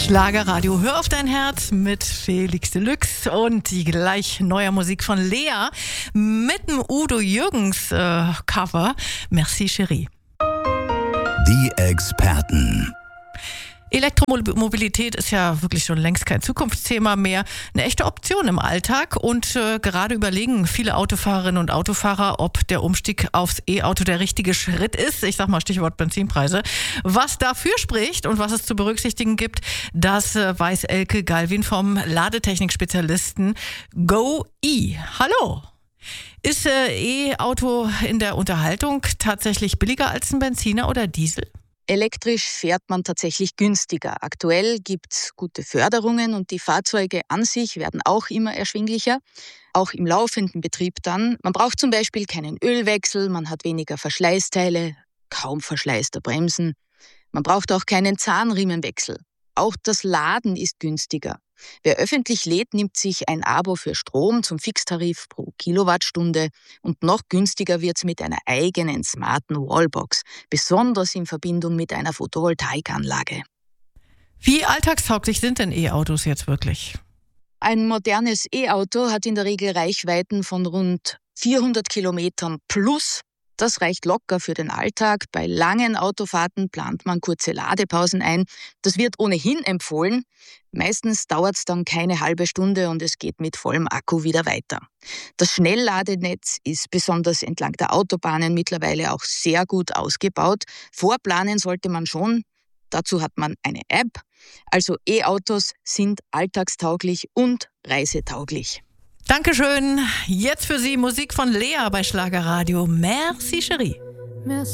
Schlagerradio, hör auf dein Herz mit Felix Deluxe und die gleich neue Musik von Lea mit dem Udo Jürgens Cover Merci Chérie. Die Experten. Elektromobilität ist ja wirklich schon längst kein Zukunftsthema mehr, eine echte Option im Alltag und gerade überlegen viele Autofahrerinnen und Autofahrer, ob der Umstieg aufs E-Auto der richtige Schritt ist. Ich sag mal Stichwort Benzinpreise. Was dafür spricht und was es zu berücksichtigen gibt, das weiß Elke Galvin vom Ladetechnik-Spezialisten GoE. Hallo! Ist E-Auto in der Unterhaltung tatsächlich billiger als ein Benziner oder Diesel? Elektrisch fährt man tatsächlich günstiger. Aktuell gibt es gute Förderungen und die Fahrzeuge an sich werden auch immer erschwinglicher, auch im laufenden Betrieb dann. Man braucht zum Beispiel keinen Ölwechsel, man hat weniger Verschleißteile, kaum Verschleiß der Bremsen. Man braucht auch keinen Zahnriemenwechsel. Auch das Laden ist günstiger. Wer öffentlich lädt, nimmt sich ein Abo für Strom zum Fixtarif pro Kilowattstunde und noch günstiger wird's mit einer eigenen smarten Wallbox, besonders in Verbindung mit einer Photovoltaikanlage. Wie alltagstauglich sind denn E-Autos jetzt wirklich? Ein modernes E-Auto hat in der Regel Reichweiten von rund 400 Kilometern plus. Das reicht locker für den Alltag. Bei langen Autofahrten plant man kurze Ladepausen ein. Das wird ohnehin empfohlen. Meistens dauert es dann keine halbe Stunde und es geht mit vollem Akku wieder weiter. Das Schnellladenetz ist besonders entlang der Autobahnen mittlerweile auch sehr gut ausgebaut. Vorplanen sollte man schon. Dazu hat man eine App. Also E-Autos sind alltagstauglich und reisetauglich. Dankeschön. Jetzt für Sie Musik von Lea bei Schlagerradio. Merci Chérie.